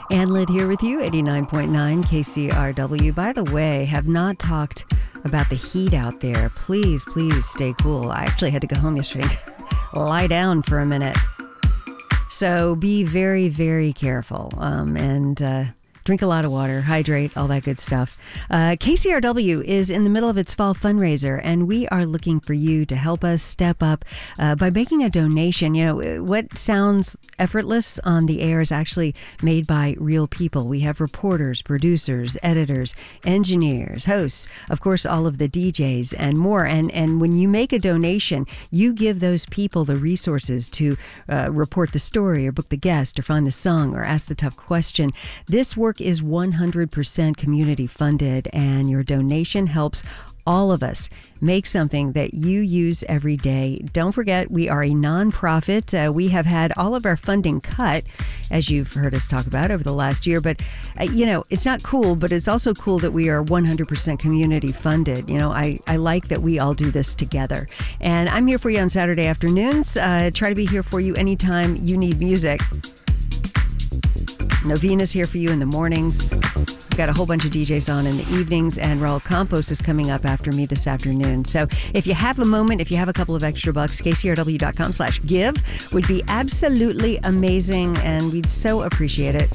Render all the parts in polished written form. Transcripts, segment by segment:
Ann Litt here with you, 89.9 KCRW. By the way, have not talked about the heat out there. Please stay cool. I actually had to go home yesterday, lie down for a minute. So be very, very careful and drink a lot of water, hydrate, all that good stuff. KCRW is in the middle of its fall fundraiser, and we are looking for you to help us step up by making a donation. You know, what sounds effortless on the air is actually made by real people. We have reporters, producers, editors, engineers, hosts, of course, all of the DJs and more. And when you make a donation, you give those people the resources to report the story or book the guest or find the song or ask the tough question. This work is 100% community funded, and your donation helps all of us make something that you use every day. Don't forget, we are a nonprofit. We have had all of our funding cut, as you've heard us talk about over the last year. But, it's not cool, but it's also cool that we are 100% community funded. I like that we all do this together. And I'm here for you on Saturday afternoons. Try to be here for you anytime you need music. Novina's here for you in the mornings. We've got a whole bunch of DJs on in the evenings, and Raul Campos is coming up after me this afternoon. So if you have a moment, if you have a couple of extra bucks, kcrw.com/give would be absolutely amazing, and we'd so appreciate it.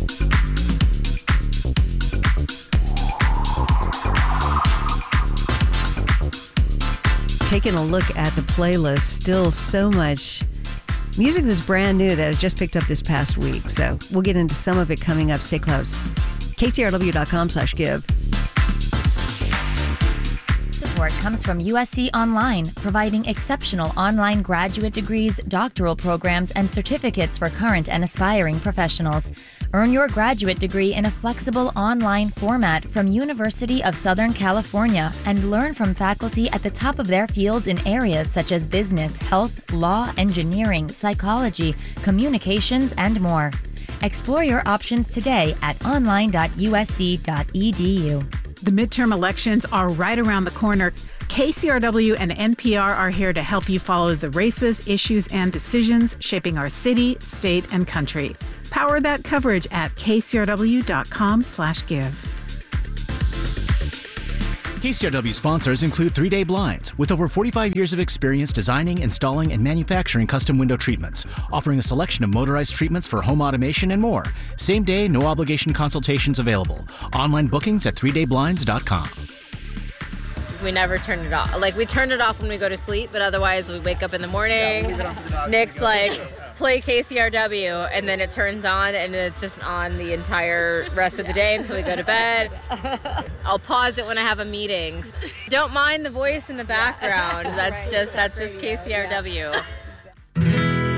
Taking a look at the playlist, still so much music that's brand new that I just picked up this past week. So we'll get into some of it coming up. Stay close. KCRW.com/give. Support comes from USC Online, providing exceptional online graduate degrees, doctoral programs, and certificates for current and aspiring professionals. Earn your graduate degree in a flexible online format from University of Southern California and learn from faculty at the top of their fields in areas such as business, health, law, engineering, psychology, communications, and more. Explore your options today at online.usc.edu. The midterm elections are right around the corner. KCRW and NPR are here to help you follow the races, issues, and decisions shaping our city, state, and country. Power that coverage at kcrw.com/give. KCRW sponsors include 3 Day Blinds, with over 45 years of experience designing, installing, and manufacturing custom window treatments, offering a selection of motorized treatments for home automation and more. Same day, no obligation consultations available. Online bookings at 3dayblinds.com. We never turn it off. Like, we turn it off when we go to sleep, but otherwise we wake up in the morning. Nick's like, play KCRW, and then it turns on, and it's just on the entire rest of the day until we go to bed. I'll pause it when I have a meeting. Don't mind the voice in the background. That's just KCRW.